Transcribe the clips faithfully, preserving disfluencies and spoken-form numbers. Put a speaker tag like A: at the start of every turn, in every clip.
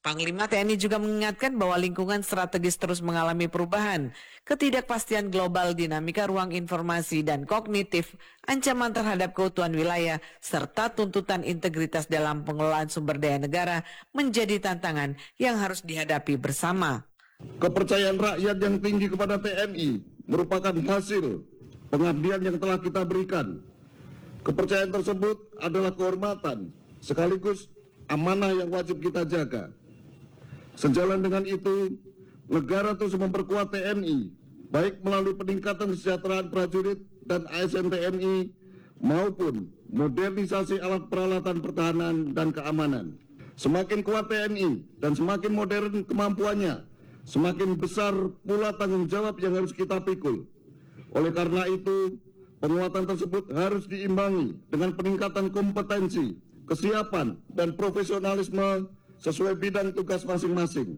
A: Panglima T N I juga mengingatkan bahwa lingkungan strategis terus mengalami perubahan, ketidakpastian global, dinamika ruang informasi dan kognitif, ancaman terhadap keutuhan wilayah, serta tuntutan integritas dalam pengelolaan sumber daya negara menjadi tantangan yang harus dihadapi bersama.
B: Kepercayaan rakyat yang tinggi kepada T N I merupakan hasil pengabdian yang telah kita berikan. Kepercayaan tersebut adalah kehormatan sekaligus amanah yang wajib kita jaga. Sejalan dengan itu, negara terus memperkuat T N I, baik melalui peningkatan kesejahteraan prajurit dan A S N T N I, maupun modernisasi alat peralatan pertahanan dan keamanan. Semakin kuat T N I dan semakin modern kemampuannya, semakin besar pula tanggung jawab yang harus kita pikul. Oleh karena itu, penguatan tersebut harus diimbangi dengan peningkatan kompetensi, kesiapan, dan profesionalisme sesuai bidang tugas masing-masing,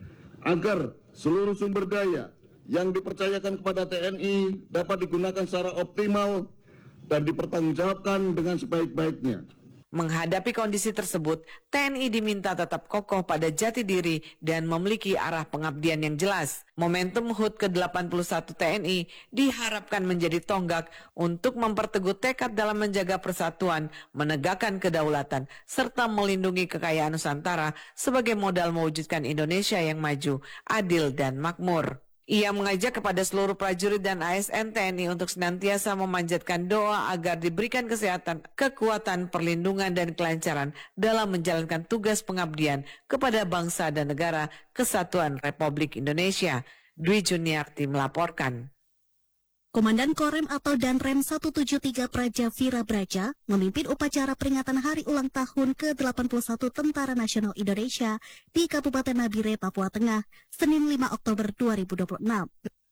B: agar seluruh sumber daya yang dipercayakan kepada T N I dapat digunakan secara optimal dan dipertanggungjawabkan dengan sebaik-baiknya.
A: Menghadapi kondisi tersebut, T N I diminta tetap kokoh pada jati diri dan memiliki arah pengabdian yang jelas. Momentum H U T ke delapan puluh satu T N I diharapkan menjadi tonggak untuk memperteguh tekad dalam menjaga persatuan, menegakkan kedaulatan, serta melindungi kekayaan Nusantara sebagai modal mewujudkan Indonesia yang maju, adil, dan makmur. Ia mengajak kepada seluruh prajurit dan A S N T N I untuk senantiasa memanjatkan doa agar diberikan kesehatan, kekuatan, perlindungan, dan kelancaran dalam menjalankan tugas pengabdian kepada bangsa dan negara Kesatuan Republik Indonesia. Dwi Juniarti melaporkan.
C: Komandan Korem atau Danrem seratus tujuh puluh tiga Praja Vira Braja memimpin upacara peringatan Hari Ulang Tahun ke delapan puluh satu Tentara Nasional Indonesia di Kabupaten Nabire, Papua Tengah, Senin lima Oktober dua ribu dua puluh enam.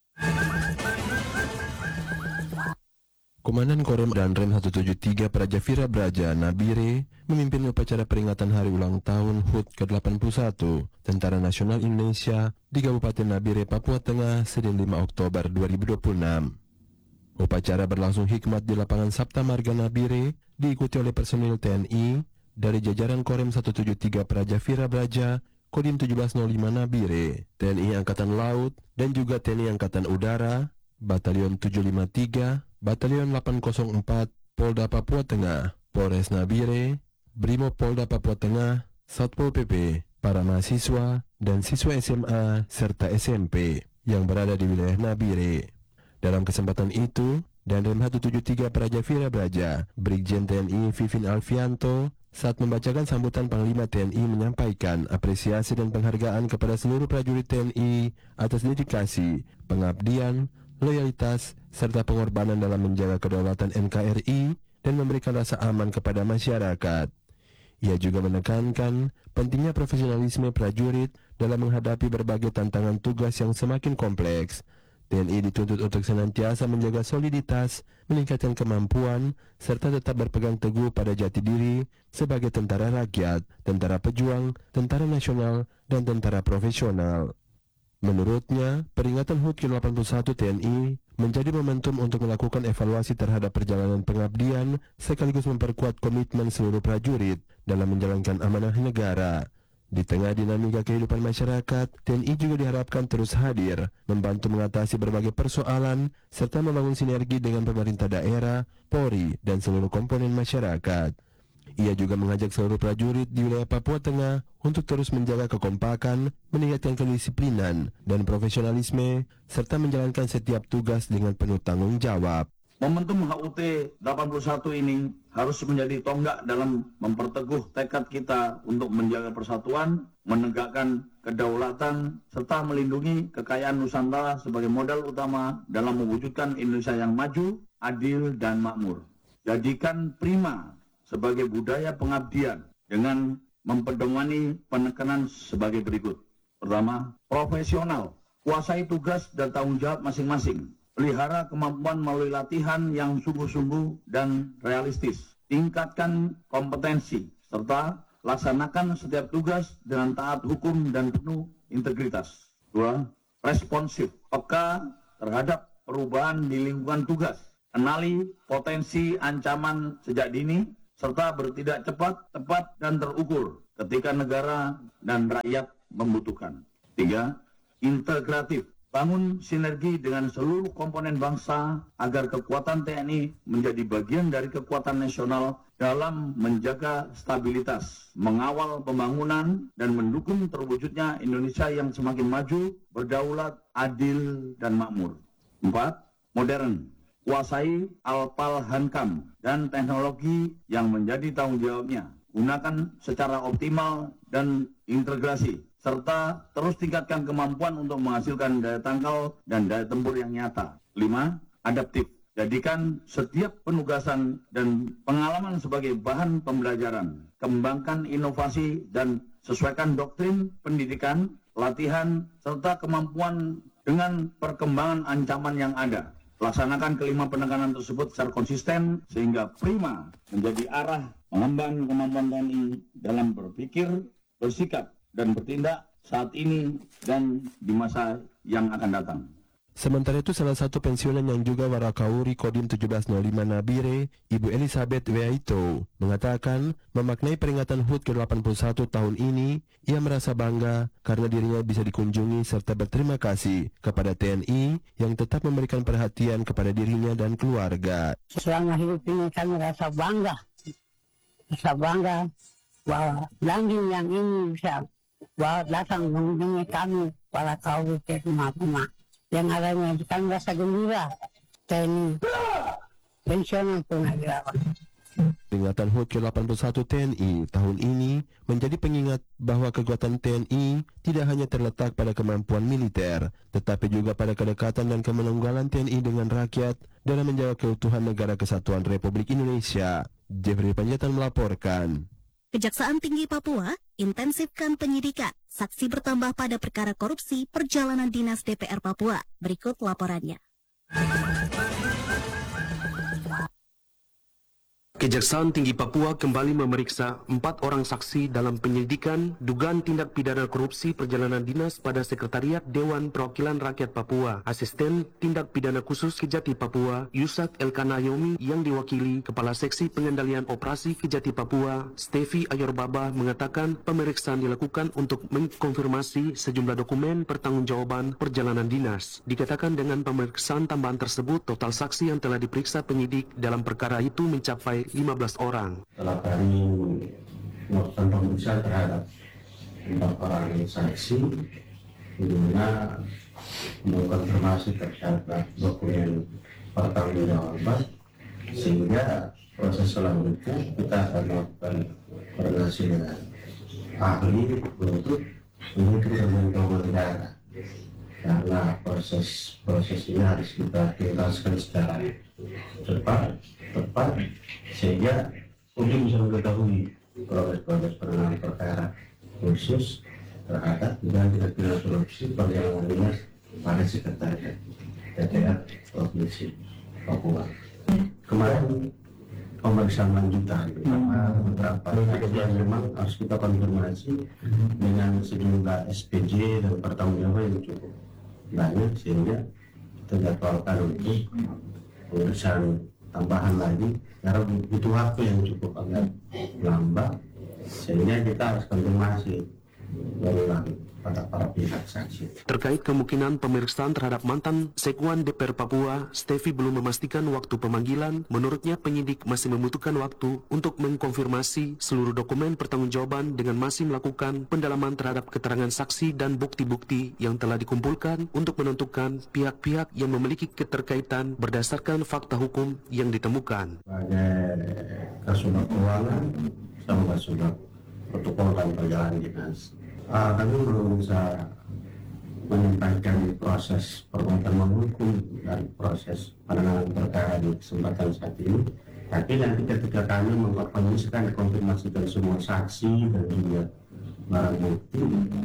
D: Komandan Korem Danrem seratus tujuh puluh tiga Praja Vira Braja Nabire memimpin upacara peringatan Hari Ulang Tahun H U T ke delapan puluh satu Tentara Nasional Indonesia di Kabupaten Nabire, Papua Tengah, Senin lima Oktober dua ribu dua puluh enam. Upacara berlangsung hikmat di lapangan Sapta Marga Nabire, diikuti oleh personil T N I dari jajaran Korem seratus tujuh puluh tiga Praja Vira Braja, Kodim tujuh belas nol lima Nabire, T N I Angkatan Laut, dan juga T N I Angkatan Udara, Batalion tujuh lima tiga, Batalion delapan nol empat, Polda Papua Tengah, Polres Nabire, Brimob Polda Papua Tengah, Satpol P P, para mahasiswa, dan siswa S M A serta S M P yang berada di wilayah Nabire. Dalam kesempatan itu, Danrem seratus tujuh puluh tiga Praja Vira Braja, Brigjen T N I Vivin Alfianto, saat membacakan sambutan Panglima T N I menyampaikan apresiasi dan penghargaan kepada seluruh prajurit T N I atas dedikasi, pengabdian, loyalitas, serta pengorbanan dalam menjaga kedaulatan N K R I dan memberikan rasa aman kepada masyarakat. Ia juga menekankan pentingnya profesionalisme prajurit dalam menghadapi berbagai tantangan tugas yang semakin kompleks. T N I dituntut untuk senantiasa menjaga soliditas, meningkatkan kemampuan, serta tetap berpegang teguh pada jati diri sebagai tentara rakyat, tentara pejuang, tentara nasional, dan tentara profesional. Menurutnya, peringatan H U T ke delapan puluh satu T N I menjadi momentum untuk melakukan evaluasi terhadap perjalanan pengabdian sekaligus memperkuat komitmen seluruh prajurit dalam menjalankan amanah negara. Di tengah dinamika kehidupan masyarakat, T N I juga diharapkan terus hadir, membantu mengatasi berbagai persoalan, serta membangun sinergi dengan pemerintah daerah, Polri, dan seluruh komponen masyarakat. Ia juga mengajak seluruh prajurit di wilayah Papua Tengah untuk terus menjaga kekompakan, meningkatkan kedisiplinan dan profesionalisme, serta menjalankan setiap tugas dengan penuh tanggung jawab.
E: Momentum H U T delapan puluh satu ini harus menjadi tonggak dalam memperteguh tekad kita untuk menjaga persatuan, menegakkan kedaulatan, serta melindungi kekayaan Nusantara sebagai modal utama dalam mewujudkan Indonesia yang maju, adil, dan makmur. Jadikan prima sebagai budaya pengabdian dengan mempedomani penekanan sebagai berikut. Pertama, profesional, kuasai tugas dan tanggung jawab masing-masing. Pelihara kemampuan melalui latihan yang sungguh-sungguh dan realistis. Tingkatkan kompetensi, serta laksanakan setiap tugas dengan taat hukum dan penuh integritas. Dua, responsif, peka terhadap perubahan di lingkungan tugas. Kenali potensi ancaman sejak dini, serta bertindak cepat, tepat, dan terukur ketika negara dan rakyat membutuhkan. Tiga, integratif. Bangun sinergi dengan seluruh komponen bangsa agar kekuatan T N I menjadi bagian dari kekuatan nasional dalam menjaga stabilitas, mengawal pembangunan, dan mendukung terwujudnya Indonesia yang semakin maju, berdaulat, adil, dan makmur. Empat, modern. Kuasai Alpal Hankam dan teknologi yang menjadi tanggung jawabnya. Gunakan secara optimal dan integrasi, serta terus tingkatkan kemampuan untuk menghasilkan daya tangkal dan daya tempur yang nyata. Lima, adaptif. Jadikan setiap penugasan dan pengalaman sebagai bahan pembelajaran. Kembangkan inovasi dan sesuaikan doktrin pendidikan, latihan, serta kemampuan dengan perkembangan ancaman yang ada. Laksanakan kelima penekanan tersebut secara konsisten sehingga prima menjadi arah mengembangkan kemampuan T N I dalam berpikir, bersikap, dan bertindak saat ini dan di masa yang akan datang.
D: Sementara itu, salah satu pensiunan yang juga Warakauri Kodim tujuh belas nol lima Nabire, Ibu Elizabeth Weaito, mengatakan memaknai peringatan H U T ke delapan puluh satu tahun ini, ia merasa bangga karena dirinya bisa dikunjungi serta berterima kasih kepada T N I yang tetap memberikan perhatian kepada dirinya dan keluarga.
F: Selama hidup ini kami rasa bangga, rasa bangga bahwa Langgeng yang ini bisa bahwa datang mengunjungi kami para kaum ke rumah-rumah. Yang adanya kami rasa gembira, T N I pensiunan purnawirawan.
D: Peringatan H U T ke delapan puluh satu T N I tahun ini menjadi pengingat bahwa kekuatan T N I tidak hanya terletak pada kemampuan militer, tetapi juga pada kedekatan dan kemenunggalan T N I dengan rakyat dalam menjaga keutuhan negara kesatuan Republik Indonesia. Jeffrey Panjaitan melaporkan.
C: Kejaksaan Tinggi Papua intensifkan penyidikan. Saksi bertambah pada perkara korupsi perjalanan dinas D P R Papua. Berikut laporannya.
G: Kejaksaan Tinggi Papua kembali memeriksa empat orang saksi dalam penyelidikan dugaan tindak pidana korupsi perjalanan dinas pada Sekretariat Dewan Perwakilan Rakyat Papua. Asisten Tindak Pidana Khusus Kejati Papua, Yusak Elkanayomi, yang diwakili Kepala Seksi Pengendalian Operasi Kejati Papua, Stevi Ayorbaba, mengatakan pemeriksaan dilakukan untuk mengkonfirmasi sejumlah dokumen pertanggungjawaban perjalanan dinas. Dikatakan dengan pemeriksaan tambahan tersebut, total saksi yang telah diperiksa penyidik dalam perkara itu mencapai lima belas orang.
H: Setelah kami melakukan pemeriksaan terhadap empat orang saksi, di mana mengkonfirmasi terhadap dokumen pertanggungjawaban, sehingga proses selanjutnya kita akan melakukan koordinasi dengan ahli untuk menuju dokumen negara. Karena proses proses ini harus kita tuntaskan secara cepat, tepat, sehingga publik bisa mengetahui proses-proses penanganan perkara khusus terhadap dan tindak pidana korupsi perjalanan dinas pada Sekretariat D P R Provinsi Papua. Kemarin pemeriksaan lanjutan karena beberapa saksi yang memang harus kita konfirmasi dengan sejumlah S P J dan pertanggungjawaban yang cukup banyak, sehingga kita jadwalkan untuk pemeriksaan tambahan lagi karena butuh waktu yang cukup agak lambat, sehingga kita harus konfirmasi berulang pada para pihak saksi.
G: Terkait kemungkinan pemeriksaan terhadap mantan Sekwan D P R Papua, Stevi belum memastikan waktu pemanggilan. Menurutnya penyidik masih membutuhkan waktu untuk mengkonfirmasi seluruh dokumen pertanggungjawaban dengan masih melakukan pendalaman terhadap keterangan saksi dan bukti-bukti yang telah dikumpulkan untuk menentukan pihak-pihak yang memiliki keterkaitan berdasarkan fakta hukum yang ditemukan.
H: Sebagai Kasubag Keuangan sama Kasubag Protokol dan Perjalanan Dinas, Uh, kami belum bisa menyampaikan proses perbuatan menghukum dan proses penanganan perkara di kesempatan saat ini. Tapi nanti ketika kami mengkonfirmasikan konfirmasikan semua saksi dan juga barang bukti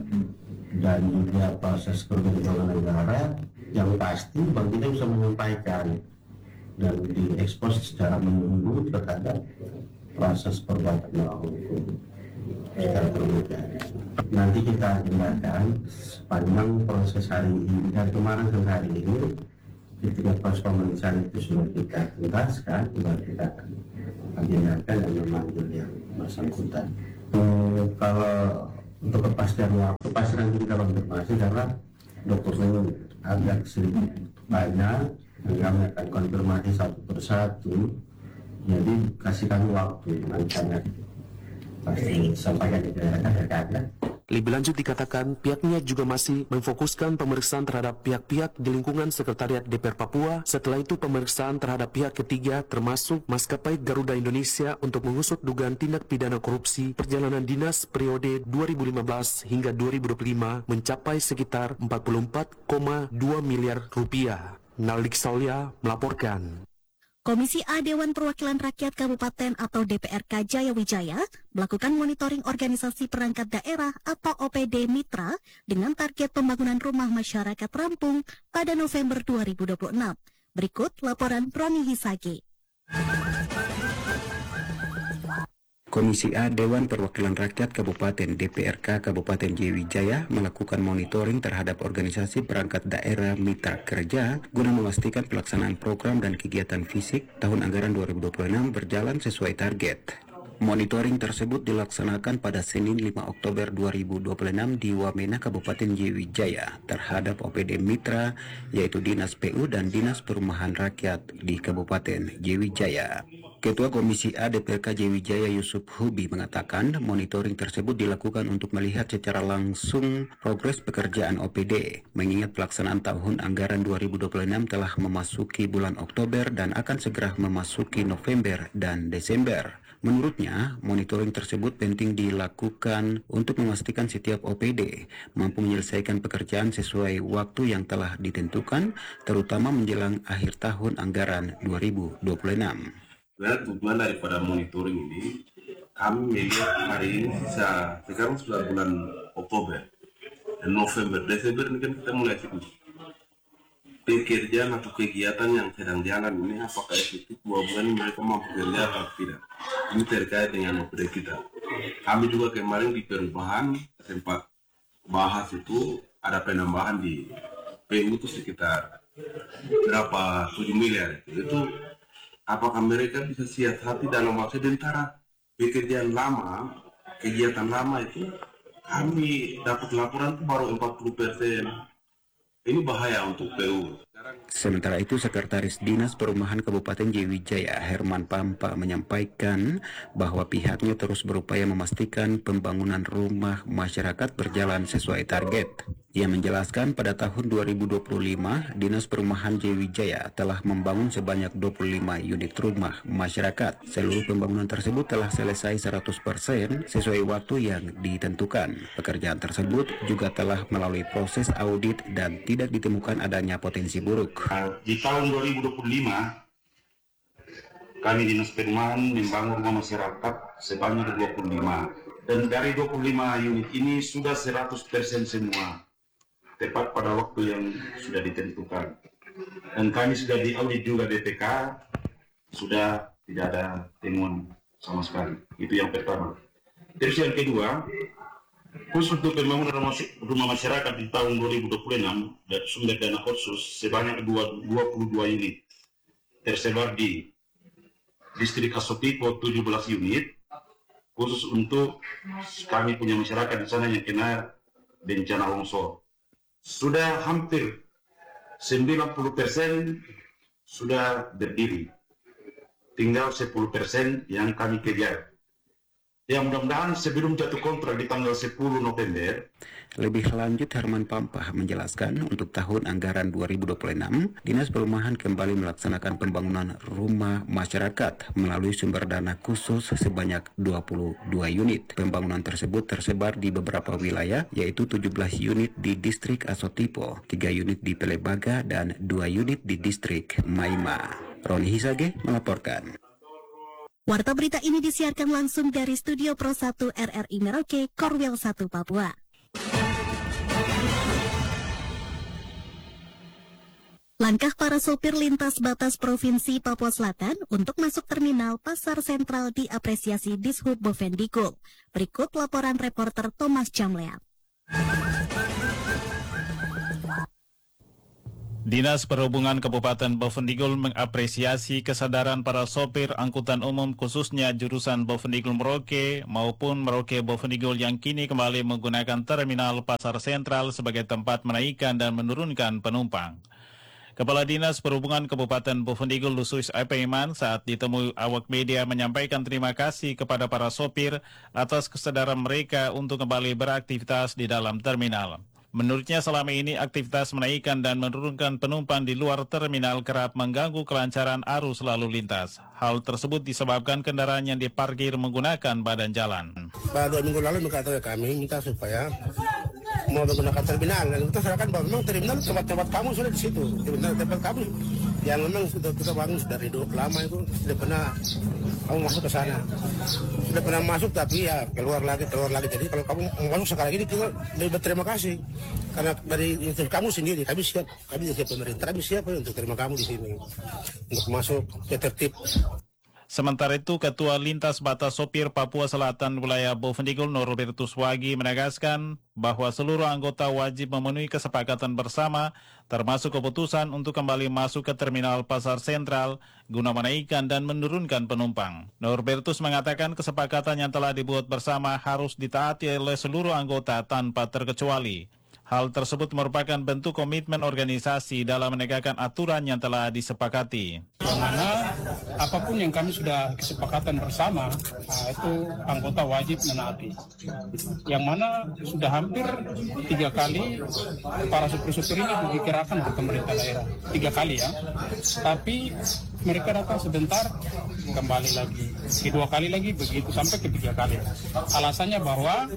H: dan juga proses perbuatan negara, yang pasti Bang kita bisa menyampaikan dan diekspos secara menyeluruh terhadap proses perbuatan melawan hukum secara terbuka. Nanti kita agendakan sepanjang proses hari ini dan kemarin ke hari ini ketika proses pemeriksaan itu sudah kita tuntaskan, sudah kita agendakan dan memanggil yang bersangkutan. Eh, kalau untuk kepastian waktu pasti nanti kita konfirmasi karena dokumen agak sedikit banyak, dan kami akan konfirmasi satu persatu. Jadi kasih kami waktu nanti kami pasti sampaikan di rekan-rekan.
G: Lebih lanjut dikatakan pihaknya juga masih memfokuskan pemeriksaan terhadap pihak-pihak di lingkungan Sekretariat D P R Papua. Setelah itu pemeriksaan terhadap pihak ketiga termasuk maskapai Garuda Indonesia untuk mengusut dugaan tindak pidana korupsi perjalanan dinas periode dua ribu lima belas hingga dua ribu dua puluh lima mencapai sekitar empat puluh empat koma dua miliar rupiah. Nalik Saulia melaporkan.
C: Komisi A Dewan Perwakilan Rakyat Kabupaten atau D P R K Jayawijaya melakukan monitoring organisasi perangkat daerah atau O P D Mitra dengan target pembangunan rumah masyarakat rampung pada November dua ribu dua puluh enam. Berikut laporan Roni Hisage.
I: Komisi A Dewan Perwakilan Rakyat Kabupaten D P R K Kabupaten Jayawijaya melakukan monitoring terhadap organisasi perangkat daerah mitra kerja guna memastikan pelaksanaan program dan kegiatan fisik tahun anggaran dua ribu dua puluh enam berjalan sesuai target. Monitoring tersebut dilaksanakan pada Senin lima Oktober dua ribu dua puluh enam di Wamena Kabupaten Jayawijaya terhadap O P D Mitra yaitu Dinas P U dan Dinas Perumahan Rakyat di Kabupaten Jayawijaya. Ketua Komisi A D P R K Jayawijaya Yusuf Hubi mengatakan monitoring tersebut dilakukan untuk melihat secara langsung progres pekerjaan O P D, mengingat pelaksanaan tahun anggaran dua ribu dua puluh enam telah memasuki bulan Oktober dan akan segera memasuki November dan Desember. Menurutnya, monitoring tersebut penting dilakukan untuk memastikan setiap O P D mampu menyelesaikan pekerjaan sesuai waktu yang telah ditentukan, terutama menjelang akhir tahun anggaran dua ribu dua puluh enam.
J: Sebenarnya tujuan daripada monitoring ini, kami melihat hari ini sisa, sekarang sudah bulan Oktober, dan November, Desember ini kan kita mulai sibuk. Pekerjaan atau kegiatan yang sedang jalan ini apakah efektif dua bulan mereka mampu bekerja atau tidak. Ini terkait dengan O P D kita. Kami juga kemarin di perubahan sempat bahas itu ada penambahan di P U itu sekitar berapa tujuh miliar itu. Itu apakah mereka bisa siap hati dalam waktu antara pekerjaan lama, kegiatan lama itu kami dapat laporan itu baru empat puluh persen. Ini bahaya untuk P U.
I: Sementara itu, Sekretaris Dinas Perumahan Kabupaten Jayawijaya Herman Pampa menyampaikan bahwa pihaknya terus berupaya memastikan pembangunan rumah masyarakat berjalan sesuai target. Ia menjelaskan pada tahun dua ribu dua puluh lima, Dinas Perumahan Jayawijaya telah membangun sebanyak dua puluh lima unit rumah masyarakat. Seluruh pembangunan tersebut telah selesai seratus persen sesuai waktu yang ditentukan. Pekerjaan tersebut juga telah melalui proses audit dan tidak ditemukan adanya potensi buruk.
K: Di tahun dua ribu dua puluh lima, kami Dinas Perumahan membangun rumah masyarakat sebanyak dua puluh lima. Dan dari dua puluh lima unit ini sudah seratus persen semua. Tepat pada waktu yang sudah ditentukan. Dan kami sudah diaudit juga B P K, sudah tidak ada temuan sama sekali. Itu yang pertama. Terus yang kedua, khusus untuk pembangunan rumah masyarakat di tahun dua ribu dua puluh enam, sumber dana khusus sebanyak dua puluh dua unit, tersebar di distrik Asotipo tujuh belas unit, khusus untuk kami punya masyarakat di sana yang kena bencana longsor. Sudah hampir sembilan puluh persen sudah berdiri. Tinggal sepuluh persen yang kami kejar. Ya, mudah-mudahan sebelum jatuh kontrak di tanggal sepuluh November.
I: Lebih lanjut, Herman Pampa menjelaskan untuk tahun anggaran dua ribu dua puluh enam, Dinas Perumahan kembali melaksanakan pembangunan rumah masyarakat melalui sumber dana khusus sebanyak dua puluh dua unit. Pembangunan tersebut tersebar di beberapa wilayah, yaitu tujuh belas unit di distrik Asotipo, tiga unit di Pelebaga, dan dua unit di distrik Maima. Roni Hisage melaporkan.
C: Warta berita ini disiarkan langsung dari Studio Pro satu R R I Merauke, Korwil satu, Papua. Langkah para sopir lintas batas Provinsi Papua Selatan untuk masuk terminal Pasar Sentral diapresiasi Dishub Bovendikul. Berikut laporan reporter Thomas Jamlean.
L: Dinas Perhubungan Kabupaten Bovendigul mengapresiasi kesadaran para sopir angkutan umum khususnya jurusan Bovendigul Merauke maupun Merauke Bovendigul yang kini kembali menggunakan terminal Pasar Sentral sebagai tempat menaikkan dan menurunkan penumpang. Kepala Dinas Perhubungan Kabupaten Bovendigul Lusius Apaiman saat ditemui awak media menyampaikan terima kasih kepada para sopir atas kesadaran mereka untuk kembali beraktivitas di dalam terminal. Menurutnya selama ini aktivitas menaikkan dan menurunkan penumpang di luar terminal kerap mengganggu kelancaran arus lalu lintas. Hal tersebut disebabkan kendaraan yang diparkir menggunakan badan jalan.
M: Pada dua minggu lalu mengatakan kami minta supaya mau menggunakan terminal dan kita serahkan bahwa memang terminal tempat-tempat kamu sudah di situ. Terminal tempat kamu yang memang sudah kita bangun dari hidup lama itu sudah pernah kamu masuk ke sana. Sudah pernah masuk tapi ya keluar lagi, keluar lagi. Jadi kalau kamu mau masuk sekali lagi kita lebih berterima kasih. Karena dari itu kamu sendiri, kami siap, kami siap pemerintah, kami siap untuk terima kamu di sini. Untuk masuk ke tertib.
L: Sementara itu, Ketua Lintas Batas Sopir Papua Selatan Wilayah Bovendigul Norbertus Wagi menegaskan bahwa seluruh anggota wajib memenuhi kesepakatan bersama, termasuk keputusan untuk kembali masuk ke terminal Pasar Sentral guna menaikkan dan menurunkan penumpang. Norbertus mengatakan kesepakatan yang telah dibuat bersama harus ditaati oleh seluruh anggota tanpa terkecuali. Hal tersebut merupakan bentuk komitmen organisasi dalam menegakkan aturan yang telah disepakati.
N: Yang mana apapun yang kami sudah kesepakatan bersama, nah itu anggota wajib menaati. Yang mana sudah hampir tiga kali para supir-supir ini dikerahkan ke pemerintah daerah. Tiga kali ya. Tapi mereka datang sebentar, kembali lagi. Kedua kali lagi, begitu sampai ketiga kali. Alasannya bahwa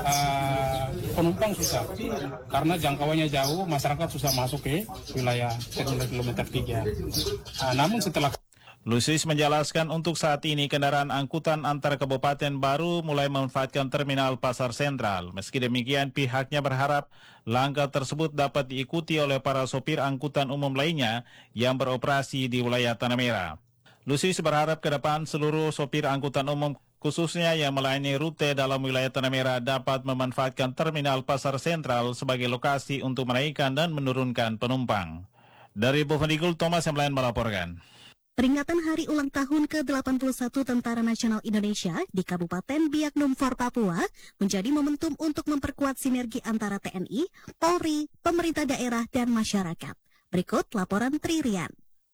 N: uh, penumpang susah. Karena jangkauannya jauh, masyarakat susah masuk ke wilayah terminal kilometer tiga. Nah, namun setelah
L: Lusius menjelaskan untuk saat ini kendaraan angkutan antar kabupaten baru mulai memanfaatkan terminal Pasar Sentral. Meski demikian, pihaknya berharap langkah tersebut dapat diikuti oleh para sopir angkutan umum lainnya yang beroperasi di wilayah Tanah Merah. Lusius berharap ke depan seluruh sopir angkutan umum khususnya yang melayani rute dalam wilayah Tanah Merah dapat memanfaatkan terminal Pasar Sentral sebagai lokasi untuk menaikkan dan menurunkan penumpang. Dari Bovendigul, Thomas Yamlayan melaporkan.
C: Peringatan Hari Ulang Tahun ke delapan puluh satu Tentara Nasional Indonesia di Kabupaten Biak Numfor, Papua menjadi momentum untuk memperkuat sinergi antara T N I, Polri, pemerintah daerah, dan masyarakat. Berikut laporan Tririan.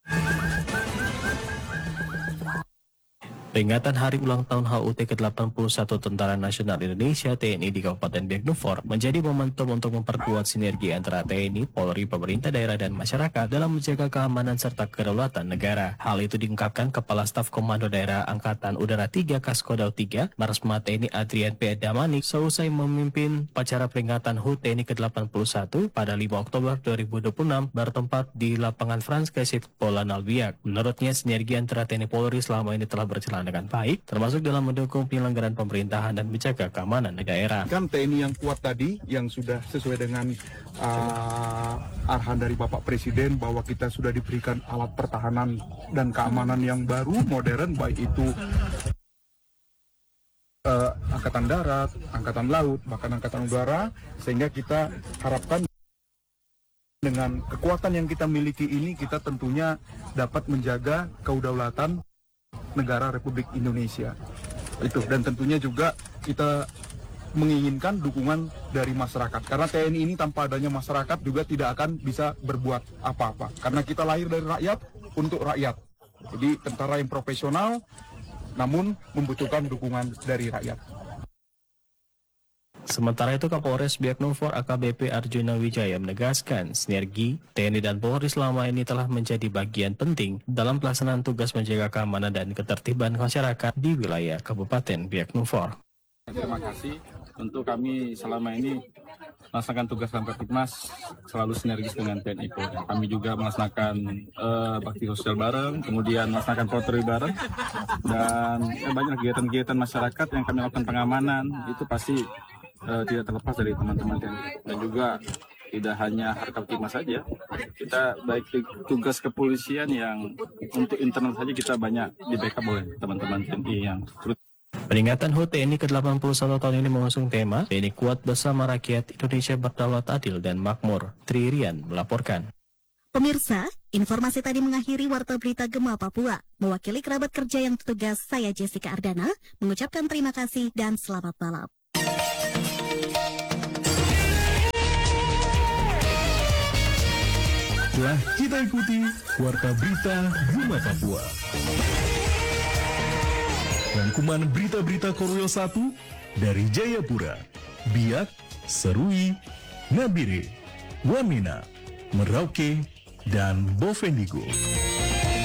O: Peringatan Hari Ulang Tahun H U T ke delapan puluh satu Tentara Nasional Indonesia T N I di Kabupaten Biak Numfor menjadi momentum untuk memperkuat sinergi antara T N I, Polri, pemerintah daerah, dan masyarakat dalam menjaga keamanan serta kedaulatan negara. Hal itu diungkapkan Kepala Staf Komando Daerah Angkatan Udara tiga Kaskodau tiga, Marsma T N I Adrian P. Damanik, seusai memimpin upacara peringatan H U T T N I ke delapan puluh satu pada lima Oktober dua ribu dua puluh enam bertempat di lapangan Frans Kesit Polanal Biak. Menurutnya, sinergi antara T N I Polri selama ini telah berjalan dengan baik, termasuk dalam mendukung penyelenggaraan pemerintahan dan menjaga keamanan di daerah.
P: Kan T N I yang kuat tadi, yang sudah sesuai dengan uh, arahan dari Bapak Presiden bahwa kita sudah diberikan alat pertahanan dan keamanan yang baru, modern, baik itu uh, Angkatan Darat, Angkatan Laut, bahkan Angkatan Udara, sehingga kita harapkan dengan kekuatan yang kita miliki ini, kita tentunya dapat menjaga kedaulatan negara Republik Indonesia. Itu, dan tentunya juga kita menginginkan dukungan dari masyarakat, karena T N I ini tanpa adanya masyarakat juga tidak akan bisa berbuat apa-apa, karena kita lahir dari rakyat untuk rakyat. Jadi tentara yang profesional namun membutuhkan dukungan dari rakyat.
O: Sementara itu, Kapolres Biak Numfor A K B P Arjuna Wijaya menegaskan sinergi T N I dan Polri selama ini telah menjadi bagian penting dalam pelaksanaan tugas menjaga keamanan dan ketertiban masyarakat di wilayah Kabupaten Biak Numfor.
Q: Terima kasih. Tentu kami selama ini melaksanakan tugas dalam Pertipmas selalu sinergis dengan T N I Polri. Kami juga melaksanakan uh, bakti sosial bareng, kemudian melaksanakan patroli bareng, dan ya, banyak kegiatan-kegiatan masyarakat yang kami lakukan pengamanan, itu pasti uh, tidak terlepas dari teman-teman T N I. Dan juga tidak hanya Harkaptipmas saja, kita baik tugas kepolisian yang untuk internal saja kita banyak di backup oleh teman-teman T N I yang terus.
O: Peringatan H U T T N I ke delapan puluh satu tahun ini mengusung tema T N I Kuat Bersama Rakyat, Indonesia Berdaulat Adil dan Makmur. Tririan melaporkan.
C: Pemirsa, informasi tadi mengakhiri Warta Berita Gema Papua. Mewakili kerabat kerja yang bertugas, saya Jessica Ardana, mengucapkan terima kasih dan selamat malam.
R: Telah kita ikuti Warta Berita Gema Papua. Rangkuman berita-berita Korwil satu dari Jayapura, Biak, Serui, Nabire, Wamena, Merauke, dan Bovendigul.